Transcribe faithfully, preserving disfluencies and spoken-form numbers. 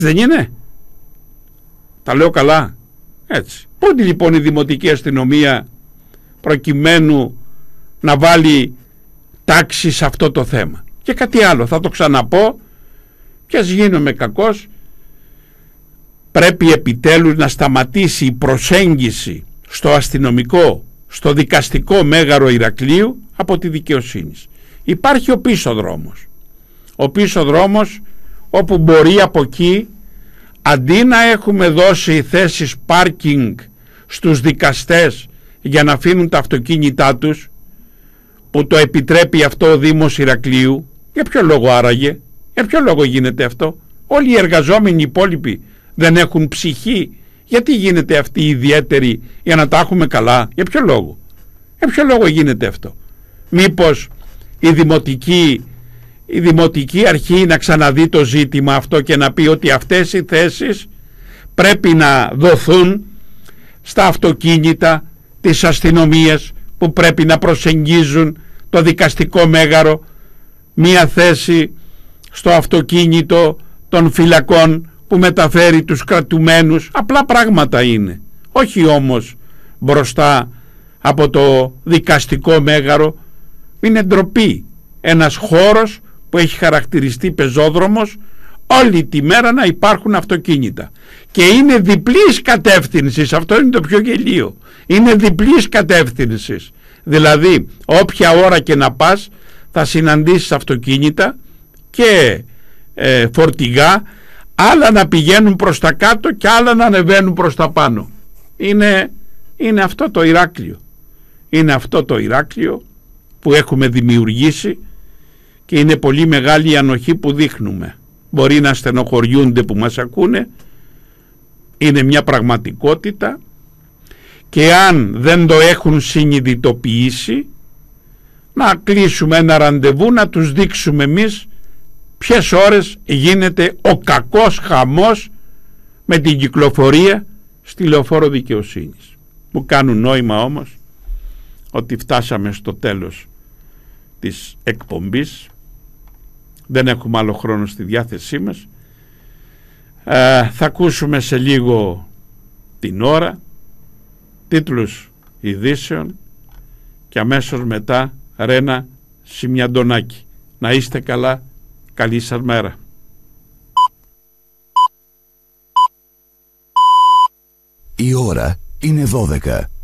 Δεν είναι? Τα λέω καλά? Έτσι. Πότε λοιπόν η δημοτική αστυνομία προκειμένου να βάλει τάξη σε αυτό το θέμα? Και κάτι άλλο, θα το ξαναπώ και ας γίνομαι κακός, πρέπει επιτέλους να σταματήσει η προσέγγιση στο αστυνομικό, στο δικαστικό μέγαρο Ηρακλείου από τη δικαιοσύνη. Υπάρχει ο πίσω δρόμος. Ο πίσω δρόμος όπου μπορεί από εκεί, αντί να έχουμε δώσει θέσεις πάρκινγκ στους δικαστές για να αφήνουν τα αυτοκίνητά τους, που το επιτρέπει αυτό ο Δήμος Ηρακλείου, για ποιο λόγο άραγε, για ποιο λόγο γίνεται αυτό? Όλοι οι εργαζόμενοι υπόλοιποι δεν έχουν ψυχή? Γιατί γίνεται αυτή η ιδιαίτερη, για να τα έχουμε καλά? Για ποιο λόγο? Για ποιο λόγο γίνεται αυτό? Μήπως η δημοτική, η δημοτική αρχή να ξαναδεί το ζήτημα αυτό και να πει ότι αυτές οι θέσεις πρέπει να δοθούν στα αυτοκίνητα της αστυνομίας που πρέπει να προσεγγίζουν το δικαστικό μέγαρο, μία θέση στο αυτοκίνητο των φυλακών που μεταφέρει τους κρατουμένους. Απλά πράγματα είναι, όχι όμως μπροστά από το δικαστικό μέγαρο. Είναι ντροπή ένας χώρος που έχει χαρακτηριστεί πεζόδρομος όλη τη μέρα να υπάρχουν αυτοκίνητα, και είναι διπλής κατεύθυνσης. Αυτό είναι το πιο γελίο, είναι διπλής κατεύθυνσης, δηλαδή όποια ώρα και να πας θα συναντήσεις αυτοκίνητα και ε, φορτηγά, άλλα να πηγαίνουν προς τα κάτω και άλλα να ανεβαίνουν προς τα πάνω. Είναι, είναι αυτό το Ηράκλειο, είναι αυτό το Ηράκλειο που έχουμε δημιουργήσει, και είναι πολύ μεγάλη η ανοχή που δείχνουμε. Μπορεί να στενοχωριούνται που μας ακούνε, είναι μια πραγματικότητα, και αν δεν το έχουν συνειδητοποιήσει, να κλείσουμε ένα ραντεβού, να τους δείξουμε εμείς ποιες ώρες γίνεται ο κακός χαμός με την κυκλοφορία στη Λεωφόρο Δικαιοσύνης. Μου κάνουν νόημα όμως ότι φτάσαμε στο τέλος της εκπομπής, δεν έχουμε άλλο χρόνο στη διάθεσή μας. ε, θα ακούσουμε σε λίγο την ώρα, τίτλους ειδήσεων, και αμέσως μετά Ρένα Σιμιαντονάκη. Να είστε καλά, καλή σας μέρα. Η ώρα είναι δώδεκα.